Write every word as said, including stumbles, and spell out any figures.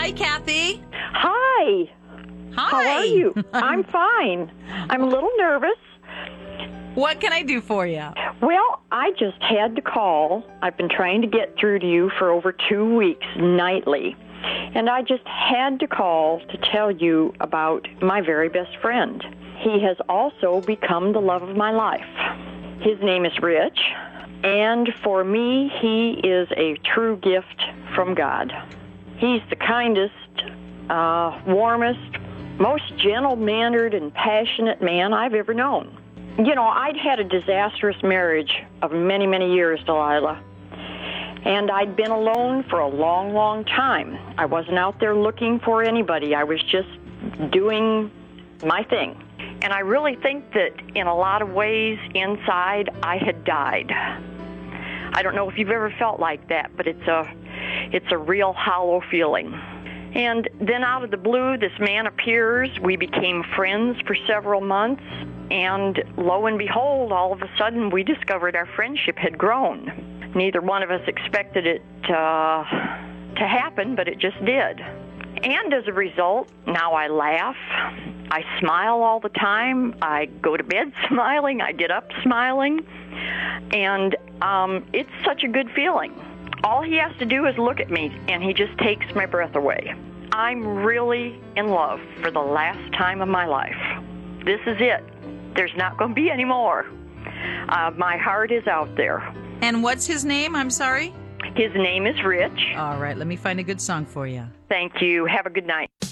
Hi, Kathy. Hi. Hi. How are you? I'm fine. I'm a little nervous. What can I do for you? Well, I just had to call. I've been trying to get through to you for over two weeks nightly. And I just had to call to tell you about my very best friend. He has also become the love of my life. His name is Rich, and for me, he is a true gift from God. He's the kindest, uh, warmest, most gentle-mannered and passionate man I've ever known. You know, I'd had a disastrous marriage of many, many years, Delilah. And I'd been alone for a long, long time. I wasn't out there looking for anybody. I was just doing my thing. And I really think that in a lot of ways inside I had died. I don't know if you've ever felt like that, but it's a it's a real hollow feeling. And then out of the blue, this man appears. We became friends for several months. And lo and behold, all of a sudden, we discovered our friendship had grown. Neither one of us expected it uh, to happen, but it just did. And as a result, now I laugh. I smile all the time. I go to bed smiling. I get up smiling. And um, it's such a good feeling. All he has to do is look at me, and he just takes my breath away. I'm really in love for the last time of my life. This is it. There's not going to be any more. Uh, my heart is out there. And what's his name? I'm sorry? His name is Rich. All right, let me find a good song for you. Thank you. Have a good night.